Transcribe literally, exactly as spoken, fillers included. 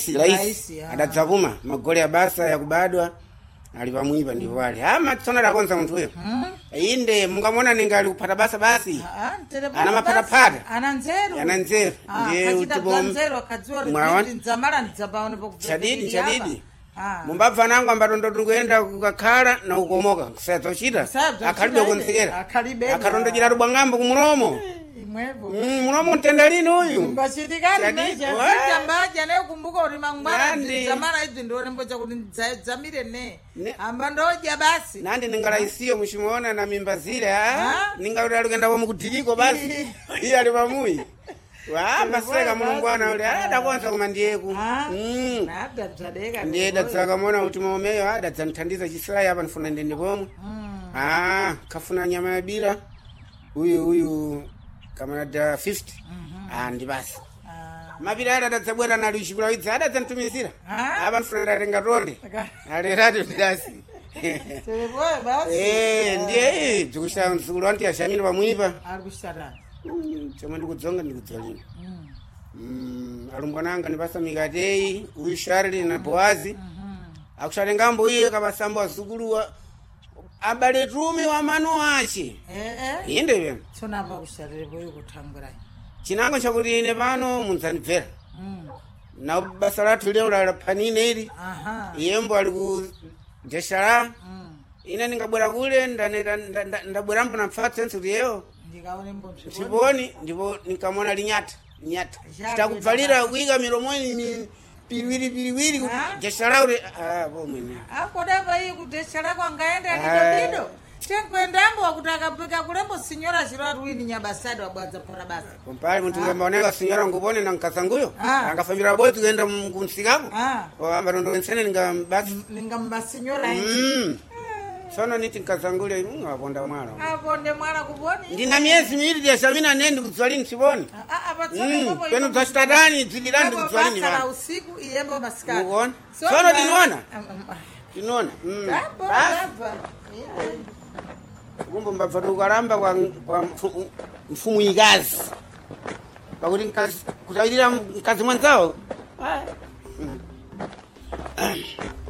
Raisi, Raisi, raisi. ah. Adadzapuma magoli ya basa ya kubadwa alipamwipa ndivyo wale. Ama tsona la kwanza mtu huyo. Mm. Inde mungamona ningali kupata basa basi. Ah, telepo Ana mapata pata. Ana nzeru. Ana nzeru. Ndiye utibo nzeru akadzua kuti nzamala ndzabaone pokufa. Chadidi chadidi. Ah. Mumbabva nangu ambatondo tikuenda kukakhala na ukomoka. Kusazochita. Akhalibe kunzikera. Akhalibe. Akatondo chira rubwangambo kumuromo. Imwevo. Mm, muromo ntenda lini huyu? Mbasitikali meja. Ndambaja nayo kumbuka uri mangwana nzamala izi ndione mboja kuti dzamire ne. Amba ndoja basi. Nandi ningalaisiyo mushimuona na mimba zile ah. Ningaura lugenda kwa mukutiliko basi. Hii ali pamuyi. Wa maseka mulungwana ule ada kwanza kuma ndiyeku. Mm. Nada tsadeka. Ndiye datsaka mona kuti mumeyo ada dzanthandiza chisaya hapa nifuna ndende pomwe. Mm. Ah, kafuna nyama ya bira. Huyu huyu kama da fifty. Ah, ndi basi. Mabira ada dadzabwera na lushikula idza ada dzantumisira. Aba nifuna ndatenga ronde. Ale radio ndasi. Telepo basi. Eh, ndiye dzikusha nzukulu anti ashamira pamwipa. Ari kushara. Chama ndikudzonga ndikudzalina. Mm, alumbwananga ndipasa mikatei, uyu Sharli na Boazi. Akushale ngambo iye kabasamba wasukuluwa. Abale tumi wa manu achi. Eh eh. Inde bena. Tsona pa kusharire boyo kutambura. Chinango chakuti ine pano munzanibvera. Mm. Na basa lathu leo la panine ili. Aha. Yembo ali ku Jeshara. Mm. Ine ningabwera kule ndaneta ndabwera mpo na mfatse nsuti yeo. Ndikaone mbombe. Siboni ndipo nikamona linyata. Nyata. Takubvalira kuika milomoni ni piliwili piliwili Jeshara ule ah bo mwene. Akodava iyi kudeshara kwangaenda ndido. Tenkwendambo wakutaka peka kulembo sinyora chiratu wini nyabasado wabwadza pora basa. Kompali mtu ngambaoneka sinyora ngubone na nkasanguyo. Angafamira boy kuenda kumsikako. Wamba ndo nsene ninga basi ninga mbasinyora inji. Mm. Sono niti nkasangule ngaponda mwana. Aponde mwana kuboni. Ndina miezi miwili ya sabini na nne kutswalini siboni. Ah apatsone bobo. Peno tastadani zililandi kutswalini bana. Sala usiku iyembo maskani. Uone. Sono dinona. Dinona. Mm. Baba. Kumbo mbafatu karamba kwa kwa mfumu igazi. Pakuti nkazi kutaidira mkazi mwanzao. Ah.